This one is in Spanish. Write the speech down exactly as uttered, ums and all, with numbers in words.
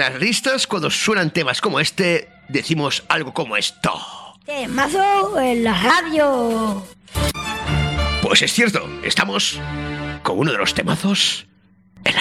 las listas, cuando suenan temas como este, decimos algo como esto. Temazo en la radio. Pues es cierto, estamos con uno de los temazos